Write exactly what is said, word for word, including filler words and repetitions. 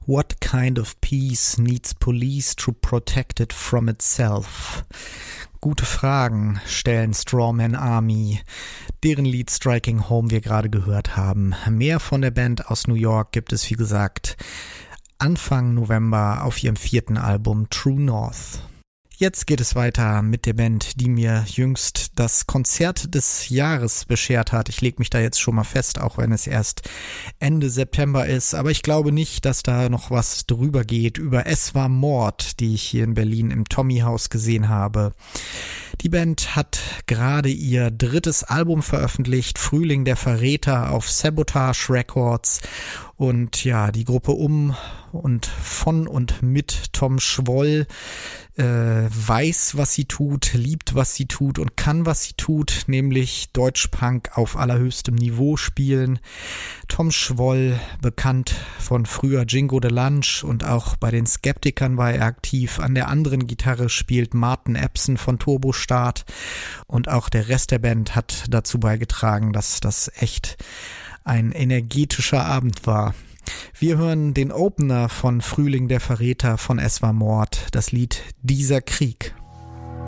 What kind of peace needs police to protect it from itself? Gute Fragen stellen Strawman Army, deren Lied Striking Home wir gerade gehört haben. Mehr von der Band aus New York gibt es, wie gesagt, Anfang November auf ihrem vierten Album True North. Jetzt geht es weiter mit der Band, die mir jüngst das Konzert des Jahres beschert hat. Ich lege mich da jetzt schon mal fest, auch wenn es erst Ende September ist. Aber ich glaube nicht, dass da noch was drüber geht über Es war Mord, die ich hier in Berlin im Tommy-Haus gesehen habe. Die Band hat gerade ihr drittes Album veröffentlicht, Frühling der Verräter, auf Sabotage Records. Und ja, die Gruppe um und von und mit Tom Schwoll äh, weiß, was sie tut, liebt, was sie tut und kann, was sie tut, nämlich Deutschpunk auf allerhöchstem Niveau spielen. Tom Schwoll, bekannt von früher Jingo de Lunch, und auch bei den Skeptikern war er aktiv. An der anderen Gitarre spielt Martin Epson von Turbostart, und auch der Rest der Band hat dazu beigetragen, dass das echt ein energetischer Abend war. Wir hören den Opener von Frühling der Verräter von Es war Mord, das Lied Dieser Krieg.